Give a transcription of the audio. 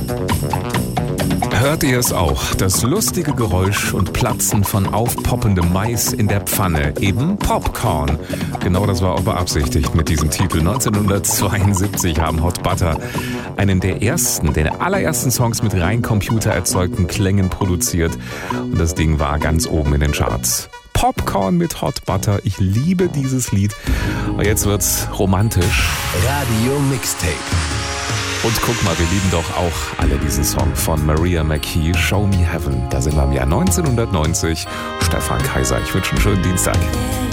Hört ihr es auch? Das lustige Geräusch und Platzen von aufpoppendem Mais in der Pfanne. Eben Popcorn. Genau das war auch beabsichtigt mit diesem Titel. 1972 haben Hot Butter einen der allerersten Songs mit rein computererzeugten Klängen produziert. Und das Ding war ganz oben in den Charts. Popcorn mit Hot Butter. Ich liebe dieses Lied. Und jetzt wird's romantisch. Radio Mixtape. Und guck mal, wir lieben doch auch alle diesen Song von Maria McKee, Show Me Heaven. Da sind wir im Jahr 1990. Stefan Kaiser, ich wünsche einen schönen Dienstag.